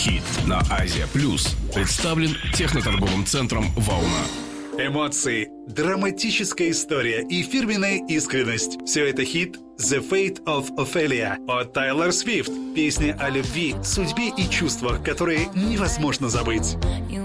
Хит на Азия Плюс представлен техноторговым центром «Волна». Эмоции, драматическая история и фирменная искренность. Все это хит «The Fate of Ophelia» от Тайлор Свифт. Песня о любви, судьбе и чувствах, которые невозможно забыть.